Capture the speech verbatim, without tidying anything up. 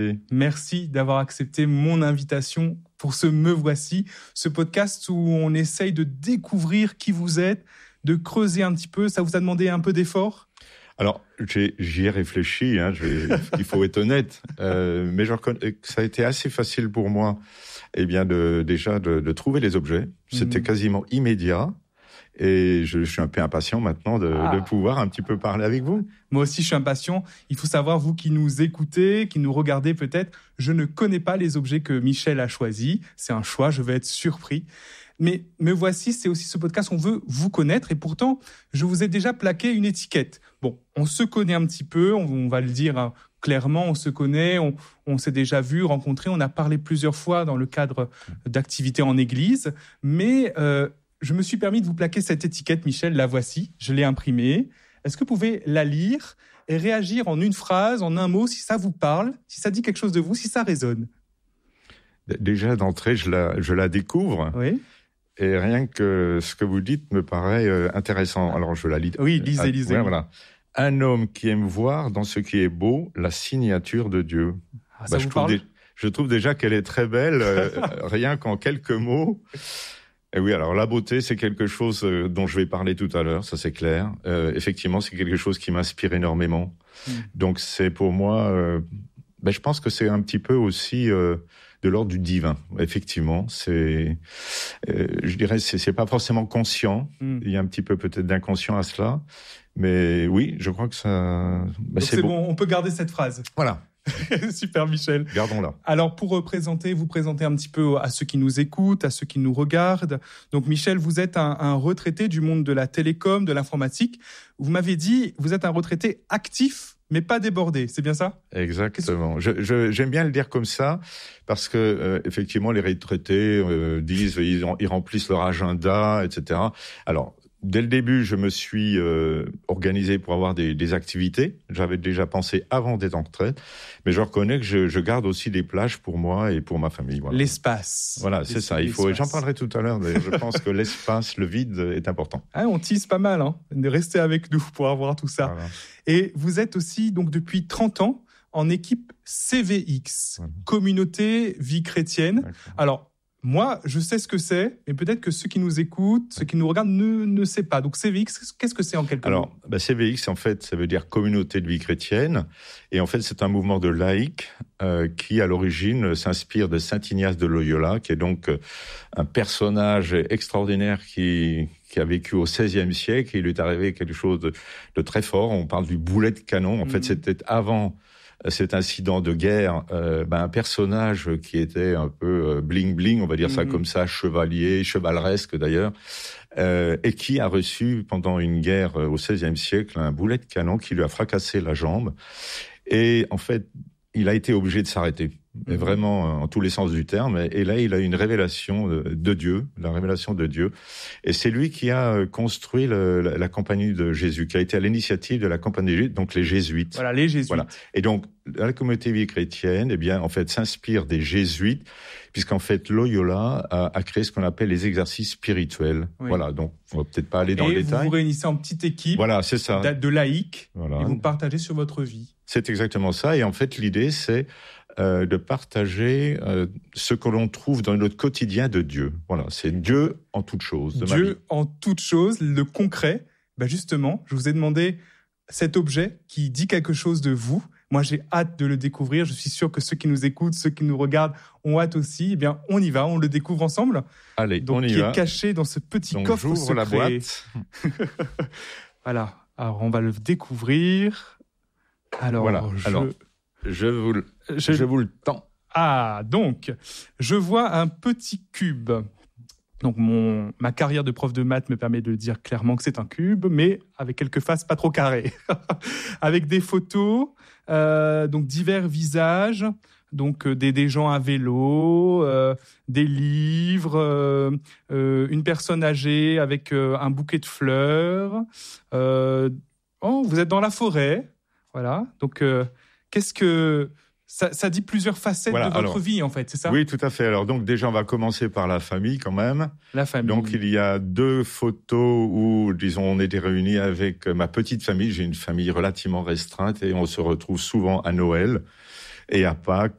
Merci d'avoir accepté mon invitation pour ce Me Voici, ce podcast où on essaye de découvrir qui vous êtes, de creuser un petit peu. Ça vous a demandé un peu d'effort ? Alors, j'ai, j'y ai réfléchi, hein, je vais, il faut être honnête, euh, mais je reconnais que ça a été assez facile pour moi, eh bien, de, déjà de, de trouver les objets. C'était mmh. quasiment immédiat. Et je, je suis un peu impatient maintenant de, ah. de pouvoir un petit peu parler avec vous. Moi aussi, je suis impatient. Il faut savoir, vous qui nous écoutez, qui nous regardez peut-être, je ne connais pas les objets que Michel a choisis. C'est un choix, je vais être surpris. Mais Me Voici, c'est aussi ce podcast, on veut vous connaître. Et pourtant, je vous ai déjà plaqué une étiquette. Bon, on se connaît un petit peu, on, on va le dire hein, clairement, on se connaît, on, on s'est déjà vu, rencontré, on a parlé plusieurs fois dans le cadre d'activités en église. Mais... Euh, je me suis permis de vous plaquer cette étiquette, Michel, la voici, je l'ai imprimée. Est-ce que vous pouvez la lire et réagir en une phrase, en un mot, si ça vous parle, si ça dit quelque chose de vous, si ça résonne ? Déjà, d'entrée, je la, je la découvre. Oui. Et rien que ce que vous dites me paraît euh, intéressant. Alors, je la lis. Oui, lisez, ah, lisez. Ouais, voilà. Un homme qui aime voir dans ce qui est beau la signature de Dieu. Ah, ça bah, vous je, parle trouve dé- je trouve déjà qu'elle est très belle, euh, rien qu'en quelques mots. Et oui, alors la beauté, c'est quelque chose dont je vais parler tout à l'heure, ça c'est clair. Euh, effectivement, c'est quelque chose qui m'inspire énormément. Mmh. Donc c'est pour moi, euh, ben, je pense que c'est un petit peu aussi euh, de l'ordre du divin. Effectivement, c'est, euh, je dirais, c'est, c'est pas forcément conscient. Mmh. Il y a un petit peu peut-être d'inconscient à cela, mais oui, je crois que ça. Ben, Donc c'est, c'est bon, on peut garder cette phrase. Voilà. Super Michel. Gardons-la. Alors pour présenter, vous présenter un petit peu à ceux qui nous écoutent, à ceux qui nous regardent. Donc Michel, vous êtes un, un retraité du monde de la télécom, de l'informatique. Vous m'avez dit, vous êtes un retraité actif, mais pas débordé. C'est bien ça ? Exactement. Je, je, j'aime bien le dire comme ça parce que euh, effectivement les retraités euh, disent ils, ils remplissent leur agenda, et cetera. Alors dès le début, je me suis euh, organisé pour avoir des, des activités. J'avais déjà pensé avant d'être en retraite, mais je reconnais que je, je garde aussi des plages pour moi et pour ma famille. Voilà. L'espace. Voilà, c'est ça. Il faut. J'en parlerai tout à l'heure. D'ailleurs. Je pense que l'espace, le vide, est important. Ah, on tease pas mal, hein, de rester avec nous pour avoir tout ça. Voilà. Et vous êtes aussi donc depuis trente ans en équipe C V X, voilà. Communauté Vie Chrétienne. D'accord. Alors. Moi, je sais ce que c'est, mais peut-être que ceux qui nous écoutent, ceux qui nous regardent, ne, ne savent pas. Donc, C V X, qu'est-ce que c'est en quelques mots ? Alors, bah, C V X, en fait, ça veut dire Communauté de Vie Chrétienne. Et en fait, c'est un mouvement de laïcs euh, qui, à l'origine, s'inspire de Saint Ignace de Loyola, qui est donc euh, un personnage extraordinaire qui... qui a vécu au seizième siècle. Il lui est arrivé quelque chose de, de très fort. On parle du boulet de canon. En mmh. fait, c'était avant... cet incident de guerre, euh, ben un personnage qui était un peu euh, bling bling, on va dire mmh. ça comme ça, chevalier, chevaleresque d'ailleurs, euh, et qui a reçu pendant une guerre euh, au seizième siècle un boulet de canon qui lui a fracassé la jambe. Et en fait, il a été obligé de s'arrêter, mmh. vraiment en tous les sens du terme. Et là, il a eu une révélation de Dieu, la révélation de Dieu. Et c'est lui qui a construit le, la, la compagnie de Jésus, qui a été à l'initiative de la compagnie de Jésus, donc les Jésuites. Voilà, les Jésuites. Voilà. Et donc, la communauté vie chrétienne, eh bien, en fait, s'inspire des Jésuites, puisqu'en fait, Loyola a, a créé ce qu'on appelle les exercices spirituels. Oui. Voilà, donc, on va peut-être pas aller dans et le détail. Et vous vous réunissez en petite équipe. Voilà, c'est ça. De laïcs. Voilà. Et vous partagez sur votre vie. C'est exactement ça. Et en fait, l'idée, c'est euh, de partager euh, ce que l'on trouve dans notre quotidien de Dieu. Voilà, c'est Dieu en toute chose. De Dieu ma vie. en toute chose, le concret. Ben justement, je vous ai demandé cet objet qui dit quelque chose de vous. Moi, j'ai hâte de le découvrir. Je suis sûr que ceux qui nous écoutent, ceux qui nous regardent ont hâte aussi. Eh bien, on y va, on le découvre ensemble. Allez, donc, on y qui va. est caché dans ce petit donc, coffre j'ouvre secret. La boîte. Voilà. Alors, on va le découvrir. Alors, voilà. je... Alors, je vous, le... je... je vous le tends. Ah, donc, je vois un petit cube. Donc, mon, ma carrière de prof de maths me permet de dire clairement que c'est un cube, mais avec quelques faces pas trop carrées. Avec des photos, euh, donc divers visages, donc euh, des, des gens à vélo, euh, des livres, euh, euh, une personne âgée avec euh, un bouquet de fleurs. Euh, oh, vous êtes dans la forêt. Voilà. Donc, euh, qu'est-ce que... Ça, ça dit plusieurs facettes voilà, de votre alors, vie, en fait, c'est ça ? Oui, tout à fait. Alors, donc, déjà, on va commencer par la famille, quand même. La famille. Donc, il y a deux photos où, disons, on était réunis avec ma petite famille. J'ai une famille relativement restreinte et on se retrouve souvent à Noël. et à Pâques,